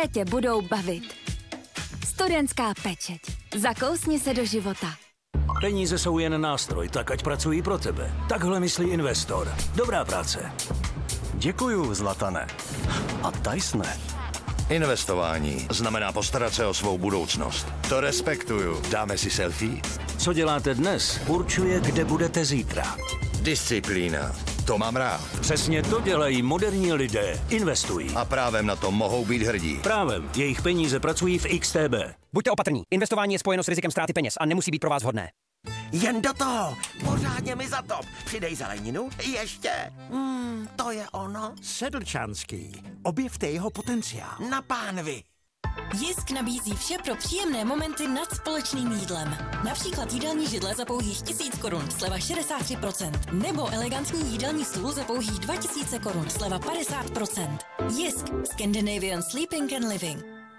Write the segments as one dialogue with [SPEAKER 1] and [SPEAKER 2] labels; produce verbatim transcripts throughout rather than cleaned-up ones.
[SPEAKER 1] tě budou bavit. Studentská pečeť. Zakousni se do života.
[SPEAKER 2] Peníze jsou jen nástroj, tak ať pracují pro tebe. Takhle myslí investor. Dobrá práce.
[SPEAKER 3] Děkuju, Zlatane. A Tysone.
[SPEAKER 4] Investování znamená postarat se o svou budoucnost. To respektuju. Dáme si selfie?
[SPEAKER 2] Co děláte dnes, určuje, kde budete zítra.
[SPEAKER 4] Disciplína. To mám rád.
[SPEAKER 2] Přesně to dělají moderní lidé. Investují.
[SPEAKER 4] A právem na to mohou být hrdí.
[SPEAKER 2] Právem. Jejich peníze pracují v X T B.
[SPEAKER 5] Buďte opatrní. Investování je spojeno s rizikem ztráty peněz a nemusí být pro vás vhodné.
[SPEAKER 6] Jen do toho! Pořádně mi zatop! Přidej zeleninu, ještě! Hmm, to je ono.
[SPEAKER 7] Sedlčanský. Objevte jeho potenciál.
[SPEAKER 6] Na pánvi!
[SPEAKER 8] Jisk nabízí vše pro příjemné momenty nad společným jídlem. Například jídelní židle za pouhých tisíc korun, sleva šedesát tři procent. Nebo elegantní jídelní stůl za pouhých dva tisíce korun, sleva padesát procent. Jisk. Scandinavian Sleeping and Living.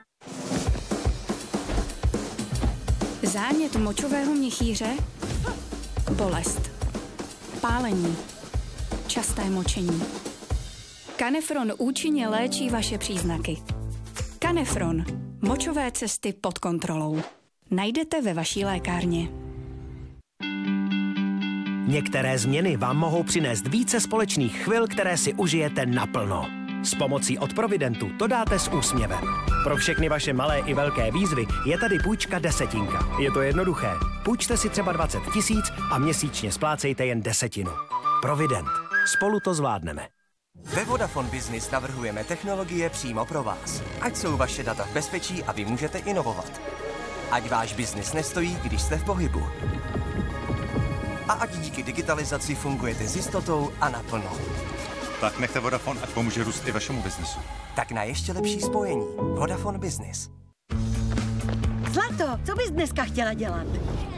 [SPEAKER 9] Zánět močového měchýře, bolest, pálení, časté močení. Kanefron účinně léčí vaše příznaky. Kanefron. Močové cesty pod kontrolou. Najdete ve vaší lékárně.
[SPEAKER 10] Některé změny vám mohou přinést více společných chvil, které si užijete naplno. S pomocí od Providentu to dáte s úsměvem. Pro všechny vaše malé i velké výzvy je tady půjčka desetinka. Je to jednoduché. Půjčte si třeba dvacet tisíc a měsíčně splácejte jen desetinu. Provident. Spolu to zvládneme.
[SPEAKER 11] Ve Vodafone Business navrhujeme technologie přímo pro vás. Ať jsou vaše data v bezpečí a vy můžete inovovat. Ať váš biznis nestojí, když jste v pohybu. A ať díky digitalizaci fungujete s jistotou a naplno.
[SPEAKER 12] Tak nechte Vodafone, ať pomůže růst i vašemu biznesu.
[SPEAKER 11] Tak na ještě lepší spojení. Vodafone Business.
[SPEAKER 13] Zlato, co bys dneska chtěla dělat?